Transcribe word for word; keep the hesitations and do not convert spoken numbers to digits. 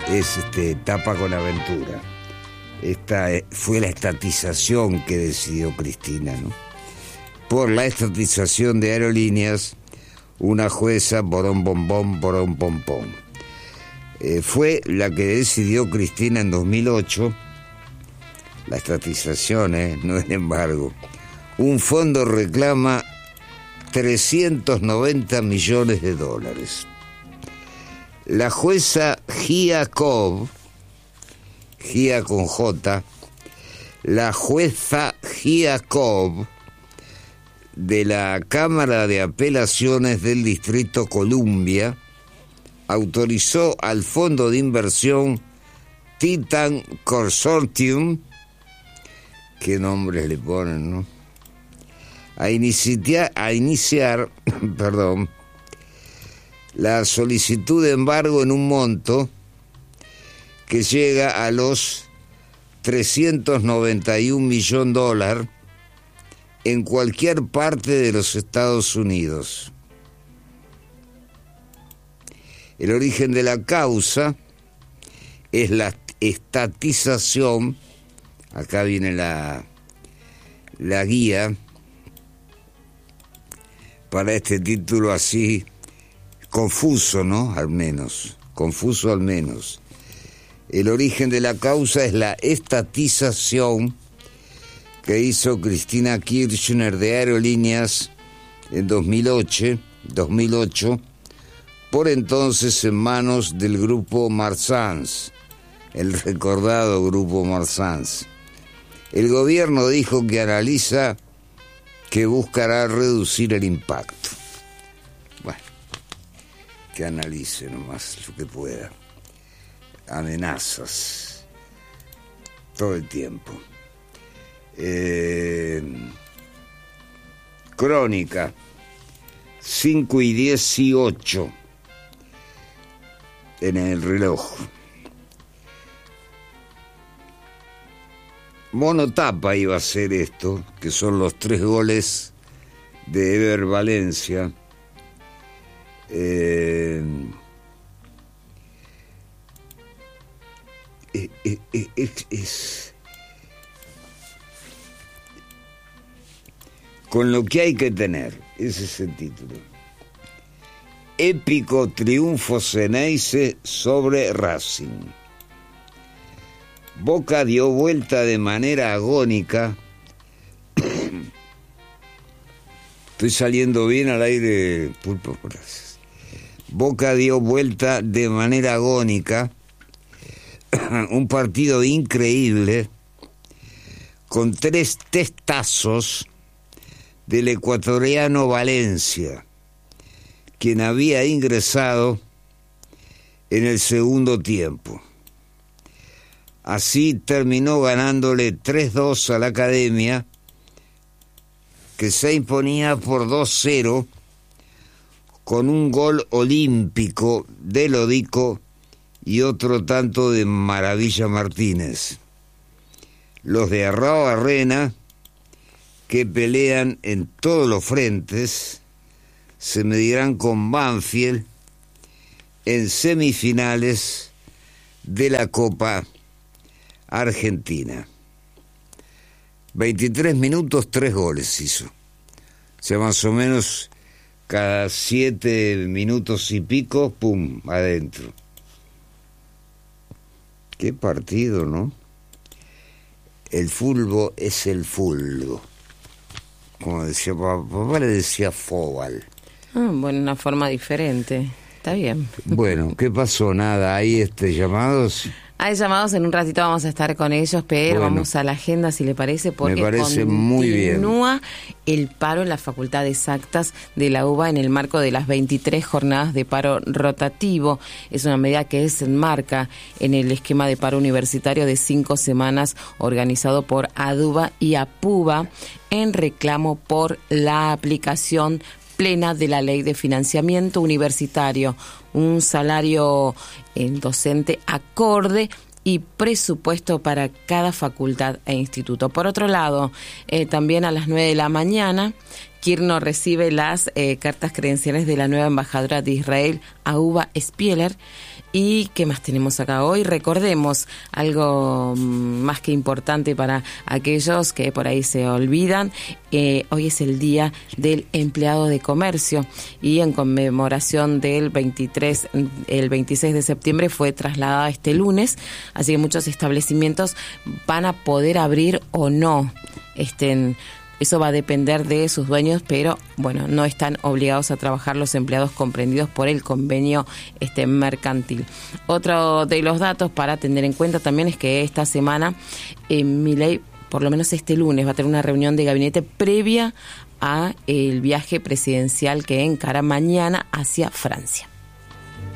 es este, Tapa con Aventura. Esta fue la estatización que decidió Cristina, ¿no? Por la estatización de Aerolíneas, una jueza, borón bombón, borón pompón. Eh, fue la que decidió Cristina en dos mil ocho, la estatización, ¿eh? No el embargo. Un fondo reclama trescientos noventa millones de dólares. La jueza Gia Cobb, Gia con J, la jueza Gia Cobb de la Cámara de Apelaciones del Distrito Columbia autorizó al fondo de inversión Titan Consortium, qué nombres le ponen, ¿no?, a iniciar, a iniciar perdón, la solicitud de embargo en un monto que llega a los trescientos noventa y un millones de dólares en cualquier parte de los Estados Unidos. El origen de la causa es la estatización, acá viene la, la guía para este título así confuso, ¿no? Al menos, confuso al menos. El origen de la causa es la estatización que hizo Cristina Kirchner de Aerolíneas en dos mil ocho, por entonces en manos del grupo Marsans, el recordado grupo Marsans. El gobierno dijo que analiza que buscará reducir el impacto. Bueno, que analice nomás lo que pueda. Amenazas todo el tiempo. Eh, Crónica, cinco y dieciocho en el reloj. Monotapa iba a ser esto, que son los tres goles de Ever Valencia. Eh, es, es, es, con lo que hay que tener, ese es el título. Épico triunfo Ceneice sobre Racing. Boca dio vuelta de manera agónica. Estoy saliendo bien al aire, Pulpo, gracias. Boca dio vuelta de manera agónica. Un partido increíble, con tres testazos del ecuatoriano Valencia, quien había ingresado en el segundo tiempo. Así terminó ganándole tres dos a la Academia, que se imponía por dos cero con un gol olímpico de Lodico y otro tanto de Maravilla Martínez. Los de Arrao Arrena, que pelean en todos los frentes, se medirán con Banfield en semifinales de la Copa Argentina. veintitrés minutos, tres goles hizo. O sea, más o menos cada siete minutos y pico, pum, adentro. Qué partido, ¿no? El fútbol es el fútbol. Como decía papá, papá le decía fóbal. Ah, bueno, una forma diferente. Está bien. Bueno, ¿qué pasó? Nada, ¿hay este llamados? Hay llamados, en un ratito vamos a estar con ellos, pero bueno, vamos a la agenda, si le parece, porque me parece muy bien. Continúa el paro en la Facultad de Exactas de la U B A en el marco de las veintitrés jornadas de paro rotativo. Es una medida que se enmarca en el esquema de paro universitario de cinco semanas organizado por ADUBA y APUBA en reclamo por la aplicación plena de la Ley de Financiamiento Universitario, un salario eh, docente acorde y presupuesto para cada facultad e instituto. Por otro lado, eh, también a las nueve de la mañana Kirchner recibe las eh, cartas credenciales de la nueva embajadora de Israel, Ahuva Spieler. ¿Y qué más tenemos acá hoy? Recordemos algo más que importante para aquellos que por ahí se olvidan. Eh, hoy es el Día del Empleado de Comercio y en conmemoración del veintitrés, el veintiséis de septiembre fue trasladada este lunes, así que muchos establecimientos van a poder abrir o no. Estén Eso va a depender de sus dueños, pero bueno, no están obligados a trabajar los empleados comprendidos por el convenio este mercantil. Otro de los datos para tener en cuenta también es que esta semana eh, Milei, por lo menos este lunes, va a tener una reunión de gabinete previa a el viaje presidencial que encara mañana hacia Francia.